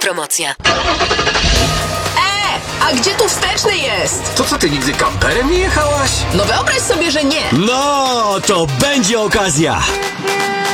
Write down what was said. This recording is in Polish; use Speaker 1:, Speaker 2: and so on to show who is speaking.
Speaker 1: promocja.
Speaker 2: A gdzie tu wsteczny jest?
Speaker 3: To co, ty nigdy kamperem nie jechałaś?
Speaker 2: No wyobraź sobie, że nie.
Speaker 4: No, to będzie okazja.